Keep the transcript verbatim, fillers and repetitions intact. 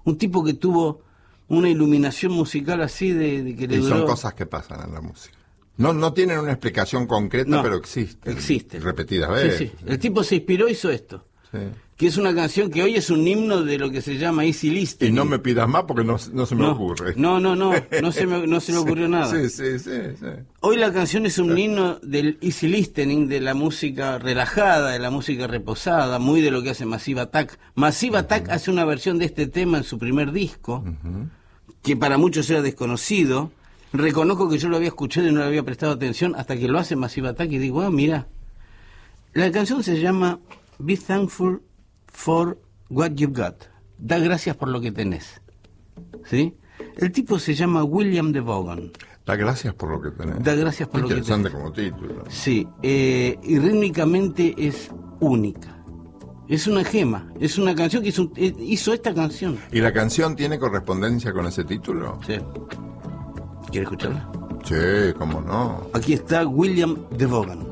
Un tipo que tuvo una iluminación musical así de, de que le Y duró... son cosas que pasan en la música. No, no tienen una explicación concreta, No, pero existen. existen. Repetidas veces. Sí, sí. El tipo se inspiró y hizo esto. Sí. Que es una canción que hoy es un himno de lo que se llama easy listening. Y no me pidas más porque no, no se me no, ocurre. No, no, no, no se me, no se me ocurrió sí, nada. Sí, sí, sí, sí. Hoy la canción es un himno del easy listening, de la música relajada, de la música reposada, muy de lo que hace Massive Attack. Massive Attack uh-huh. hace una versión de este tema en su primer disco, uh-huh. que para muchos era desconocido. Reconozco que yo lo había escuchado y no le había prestado atención hasta que lo hace Massive Attack y digo, ah, mira. La canción se llama Be Thankful for What You've Got. Da gracias por lo que tenés. ¿Sí? El tipo se llama William DeVogan. Da gracias por lo que tenés. Da gracias por lo que tenés. Interesante como título. Sí, eh, y rítmicamente es única. Es una gema. Es una canción que hizo, hizo esta canción. ¿Y la canción tiene correspondencia con ese título? Sí. ¿Quieres escucharla? Sí, cómo no. Aquí está William DeVogan.